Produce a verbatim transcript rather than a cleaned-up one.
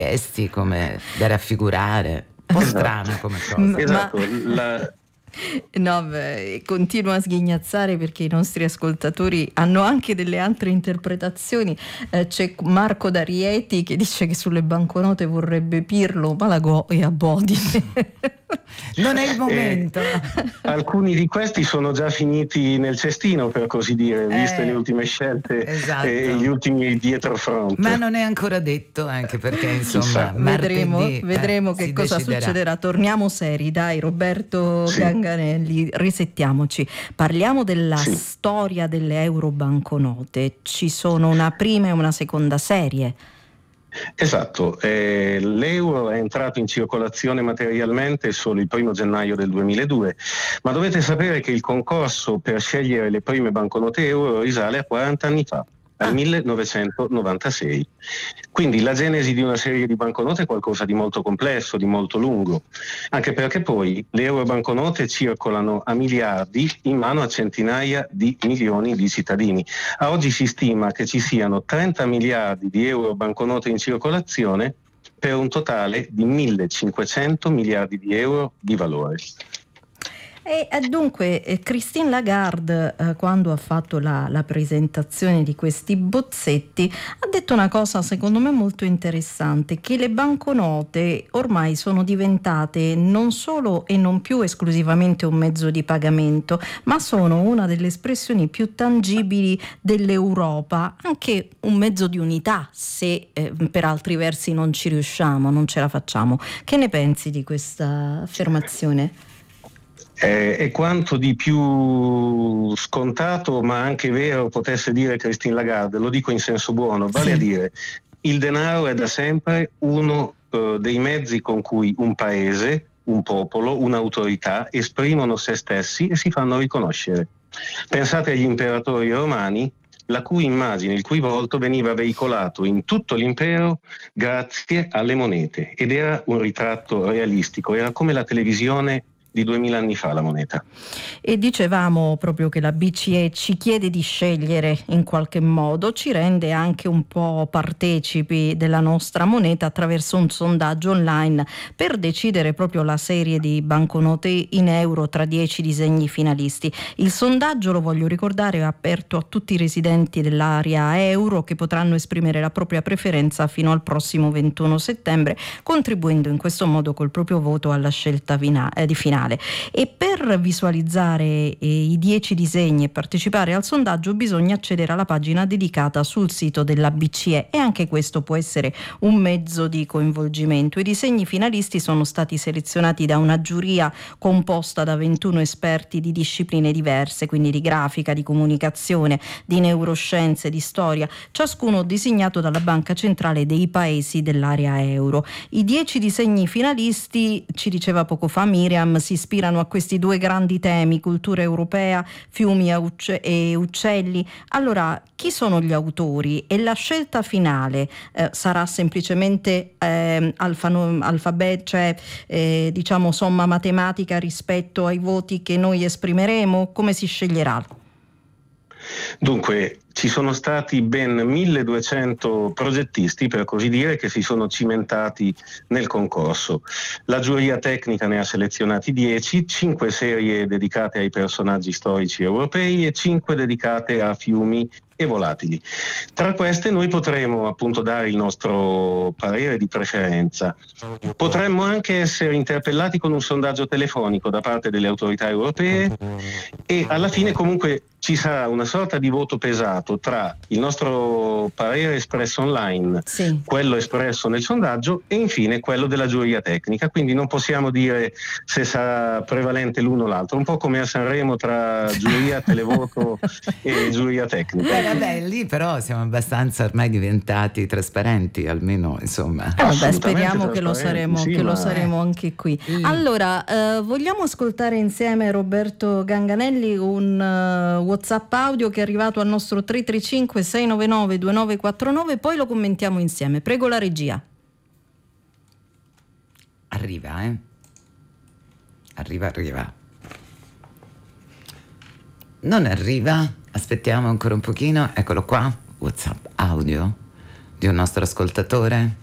gesti, come da raffigurare, un po' strana come cosa. Esatto, la... No, beh, continuo a sghignazzare perché i nostri ascoltatori hanno anche delle altre interpretazioni. Eh, c'è Marco da Rieti che dice che sulle banconote vorrebbe Pirlo, Malagò e Abodi. Non è il momento. Eh, alcuni di questi sono già finiti nel cestino, per così dire, viste eh, le ultime scelte, esatto. E gli ultimi dietrofront. Ma non è ancora detto, anche perché insomma vedremo, martedì, vedremo eh, che cosa deciderà. succederà. Torniamo seri, dai, Roberto sì. Ganganelli, risettiamoci. Parliamo della sì. storia delle eurobanconote. Ci sono una prima e una seconda serie. Esatto, eh, l'euro è entrato in circolazione materialmente solo il primo gennaio del duemiladue, ma dovete sapere che il concorso per scegliere le prime banconote euro risale a quaranta anni fa, al ah. millenovecentonovantasei. Quindi la genesi di una serie di banconote è qualcosa di molto complesso, di molto lungo, anche perché poi le euro banconote circolano a miliardi in mano a centinaia di milioni di cittadini. A oggi si stima che ci siano trenta miliardi di euro banconote in circolazione per un totale di millecinquecento miliardi di euro di valore. E dunque eh, Christine Lagarde eh, quando ha fatto la, la presentazione di questi bozzetti ha detto una cosa secondo me molto interessante, che le banconote ormai sono diventate non solo e non più esclusivamente un mezzo di pagamento, ma sono una delle espressioni più tangibili dell'Europa, anche un mezzo di unità se eh, per altri versi non ci riusciamo, non ce la facciamo. Che ne pensi di questa affermazione? Eh, è quanto di più scontato ma anche vero potesse dire Christine Lagarde, lo dico in senso buono, vale sì. a dire il denaro è da sempre uno uh, dei mezzi con cui un paese, un popolo, un'autorità esprimono se stessi e si fanno riconoscere. Pensate agli imperatori romani, la cui immagine, il cui volto veniva veicolato in tutto l'impero grazie alle monete ed era un ritratto realistico, era come la televisione di duemila anni fa la moneta. E dicevamo proprio che la B C E ci chiede di scegliere in qualche modo, ci rende anche un po' partecipi della nostra moneta attraverso un sondaggio online per decidere proprio la serie di banconote in euro tra dieci disegni finalisti. Il sondaggio, lo voglio ricordare, è aperto a tutti i residenti dell'area euro che potranno esprimere la propria preferenza fino al prossimo ventuno settembre, contribuendo in questo modo col proprio voto alla scelta vina- eh, di finale. E per visualizzare eh, i dieci disegni e partecipare al sondaggio bisogna accedere alla pagina dedicata sul sito della B C E e anche questo può essere un mezzo di coinvolgimento. I disegni finalisti sono stati selezionati da una giuria composta da ventuno esperti di discipline diverse, quindi di grafica, di comunicazione, di neuroscienze, di storia, ciascuno disegnato dalla Banca Centrale dei paesi dell'area euro. I dieci disegni finalisti, ci diceva poco fa Miriam, si ispirano a questi due grandi temi, cultura europea, fiumi e uccelli. Allora, chi sono gli autori? E la scelta finale eh, sarà semplicemente eh, alfano, alfabet, cioè eh, diciamo somma matematica rispetto ai voti che noi esprimeremo? Come si sceglierà? Dunque, ci sono stati ben milleduecento progettisti, per così dire, che si sono cimentati nel concorso. La giuria tecnica ne ha selezionati dieci, cinque serie dedicate ai personaggi storici europei e cinque dedicate a fiumi e volatili. Tra queste noi potremo appunto dare il nostro parere di preferenza. Potremmo anche essere interpellati con un sondaggio telefonico da parte delle autorità europee e alla fine comunque ci sarà una sorta di voto pesato tra il nostro parere espresso online, sì. quello espresso nel sondaggio e infine quello della giuria tecnica, quindi non possiamo dire se sarà prevalente l'uno o l'altro, un po' come a Sanremo tra giuria, televoto e giuria tecnica. Beh, vabbè, lì però siamo abbastanza ormai diventati trasparenti, almeno insomma. Eh, vabbè, speriamo che lo saremo, sì, che ma... lo saremo anche qui. Mm. Allora, eh, vogliamo ascoltare insieme Roberto Ganganelli un uh, WhatsApp audio che è arrivato al nostro tre tre cinque sei nove nove due nove quattro nove, poi lo commentiamo insieme. Prego la regia. Arriva, eh? Arriva, arriva. Non arriva? Aspettiamo ancora un pochino. Eccolo qua, WhatsApp audio di un nostro ascoltatore.